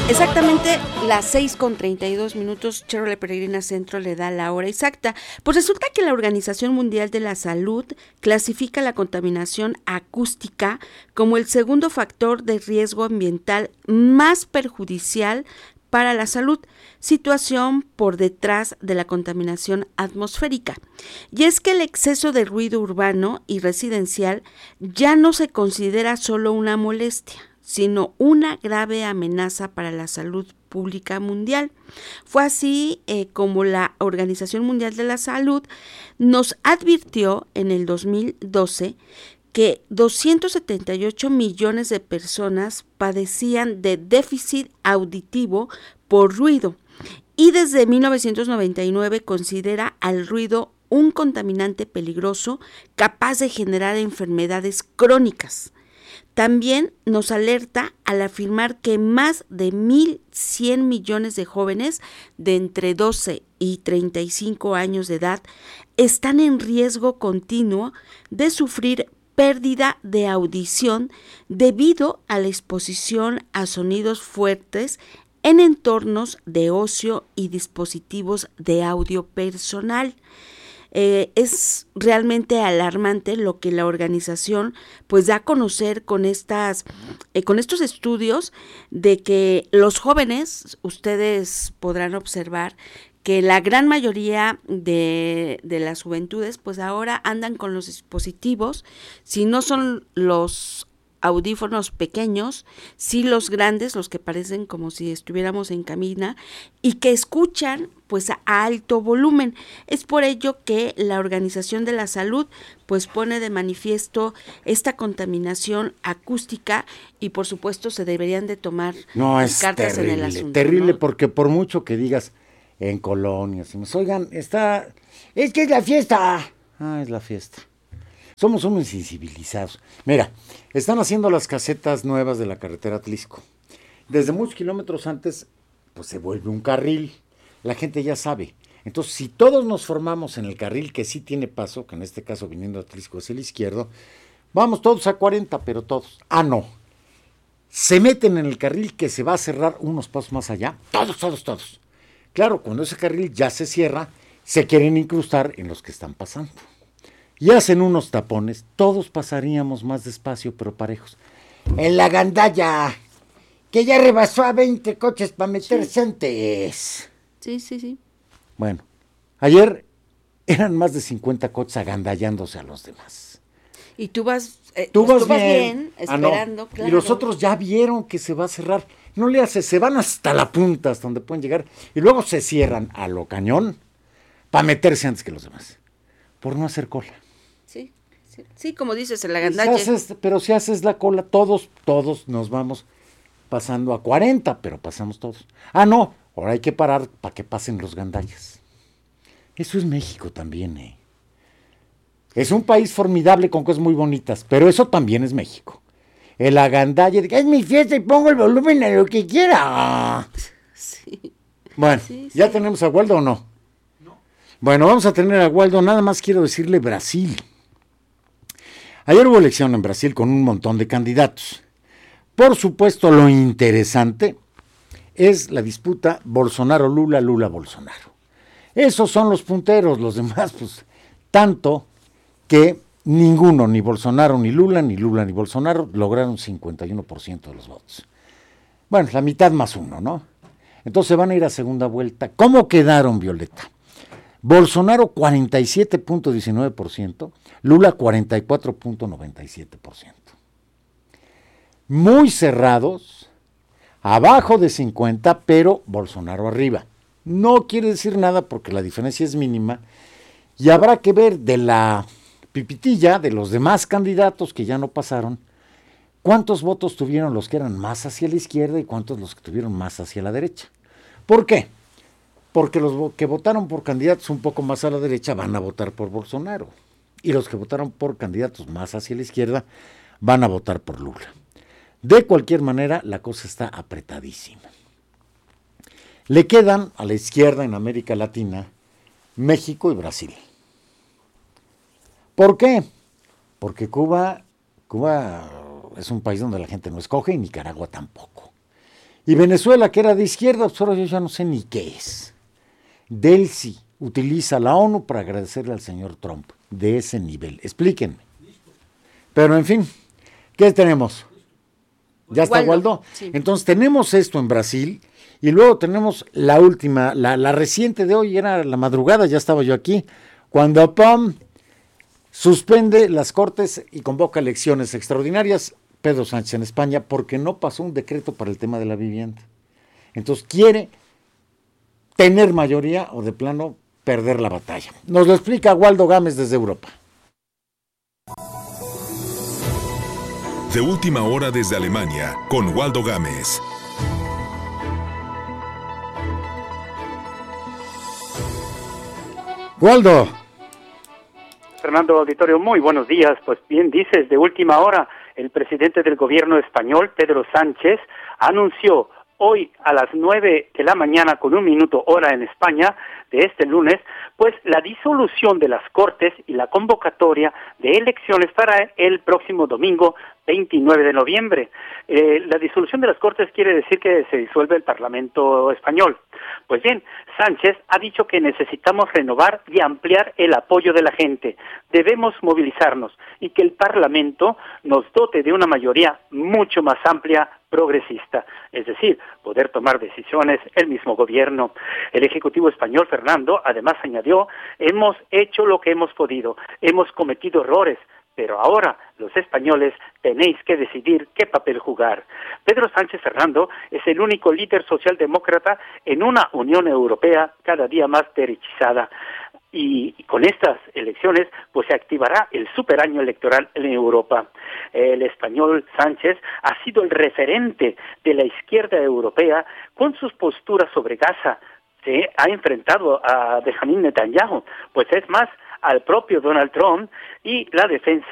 Exactamente las 6:32 minutos, Chevrolet Peregrina Centro le da la hora exacta. Pues resulta que la Organización Mundial de la Salud clasifica la contaminación acústica como el segundo factor de riesgo ambiental más perjudicial para la salud, situación por detrás de la contaminación atmosférica. Y es que el exceso de ruido urbano y residencial ya no se considera solo una molestia, sino una grave amenaza para la salud pública mundial. Fue así como la Organización Mundial de la Salud nos advirtió en el 2012 que 278 millones de personas padecían de déficit auditivo por ruido, y desde 1999 considera al ruido un contaminante peligroso capaz de generar enfermedades crónicas. También nos alerta al afirmar que más de 1.100 millones de jóvenes de entre 12 y 35 años de edad están en riesgo continuo de sufrir pérdida de audición debido a la exposición a sonidos fuertes en entornos de ocio y dispositivos de audio personal. Es realmente alarmante lo que la organización pues da a conocer con estos estudios de que los jóvenes, ustedes podrán observar que la gran mayoría de las juventudes pues ahora andan con los dispositivos, si no son los audífonos pequeños, sí los grandes, los que parecen como si estuviéramos en cabina y que escuchan pues a alto volumen. Es por ello que la Organización de la Salud pues pone de manifiesto esta contaminación acústica y por supuesto se deberían de tomar cartas terrible, en el asunto. Terrible, ¿no? Porque por mucho que digas en colonias, oigan, es que es la fiesta. Es la fiesta. Somos unos insensibilizados. Mira, están haciendo las casetas nuevas de la carretera Atlixco. Desde muchos kilómetros antes, pues se vuelve un carril. La gente ya sabe. Entonces, si todos nos formamos en el carril que sí tiene paso, que en este caso viniendo a Atlixco es el izquierdo, vamos todos a 40, pero todos. No. Se meten en el carril que se va a cerrar unos pasos más allá. Todos. Claro, cuando ese carril ya se cierra, se quieren incrustar en los que están pasando. Y hacen unos tapones, todos pasaríamos más despacio, pero parejos. En la gandalla, que ya rebasó a 20 coches para meterse antes. Sí. Bueno, ayer eran más de 50 coches agandallándose a los demás. Y tú vas bien esperando, no. claro. Y los otros ya vieron que se va a cerrar. No le hace, se van hasta la punta, hasta donde pueden llegar. Y luego se cierran a lo cañón para meterse antes que los demás. Por no hacer cola. Sí, como dices, en la gandalle. Pero si haces la cola, todos nos vamos pasando a 40, pero pasamos todos. No, ahora hay que parar para que pasen los gandallas. Eso es México también, Es un país formidable con cosas muy bonitas, pero eso también es México. El agandalle, es mi fiesta y pongo el volumen a lo que quiera. Sí. Bueno, ¿ya tenemos a Waldo o no? No. Bueno, vamos a tener a Waldo, nada más quiero decirle Brasil. Ayer hubo elección en Brasil con un montón de candidatos. Por supuesto, lo interesante es la disputa Bolsonaro-Lula, Lula-Bolsonaro. Esos son los punteros, los demás, pues, tanto que ninguno, ni Bolsonaro, ni Lula, ni Bolsonaro, lograron 51% de los votos. Bueno, la mitad más uno, ¿no? Entonces van a ir a segunda vuelta. ¿Cómo quedaron, Violeta? Bolsonaro 47.19%, Lula 44.97%. Muy cerrados, abajo de 50, pero Bolsonaro arriba. No quiere decir nada porque la diferencia es mínima y habrá que ver de la pipitilla de los demás candidatos que ya no pasaron, cuántos votos tuvieron los que eran más hacia la izquierda y cuántos los que tuvieron más hacia la derecha. ¿Por qué? Porque los que votaron por candidatos un poco más a la derecha van a votar por Bolsonaro. Y los que votaron por candidatos más hacia la izquierda van a votar por Lula. De cualquier manera, la cosa está apretadísima. Le quedan a la izquierda en América Latina México y Brasil. ¿Por qué? Porque Cuba es un país donde la gente no escoge y Nicaragua tampoco. Y Venezuela, que era de izquierda, pues ahora yo ya no sé ni qué es. Delcy utiliza la ONU para agradecerle al señor Trump, de ese nivel. Explíquenme. Pero en fin, ¿qué tenemos? ¿Ya está Waldo? Sí. Entonces tenemos esto en Brasil y luego tenemos la última, la reciente de hoy, era la madrugada, ya estaba yo aquí, cuando PAM suspende las Cortes y convoca elecciones extraordinarias, Pedro Sánchez en España, porque no pasó un decreto para el tema de la vivienda. Entonces quiere tener mayoría o de plano perder la batalla. Nos lo explica Waldo Gámez desde Europa. De última hora desde Alemania, con Waldo Gámez. Waldo. Fernando Auditorio, muy buenos días. Pues bien dices, de última hora, el presidente del gobierno español, Pedro Sánchez, anunció hoy a las 9 de la mañana con 1 minuto hora en España de este lunes, pues la disolución de las Cortes y la convocatoria de elecciones para el próximo domingo 29 de noviembre. La disolución de las Cortes quiere decir que se disuelve el Parlamento español. Pues bien, Sánchez ha dicho que necesitamos renovar y ampliar el apoyo de la gente. Debemos movilizarnos y que el Parlamento nos dote de una mayoría mucho más amplia, progresista, es decir, poder tomar decisiones el mismo gobierno. El Ejecutivo español, Fernando, además añadió, hemos hecho lo que hemos podido, hemos cometido errores, pero ahora los españoles tenéis que decidir qué papel jugar. Pedro Sánchez, Fernando, es el único líder socialdemócrata en una Unión Europea cada día más derechizada. Y con estas elecciones pues se activará el superaño electoral en Europa. El español Sánchez ha sido el referente de la izquierda europea con sus posturas sobre Gaza. Se ha enfrentado a Benjamin Netanyahu, pues es más, al propio Donald Trump y la defensa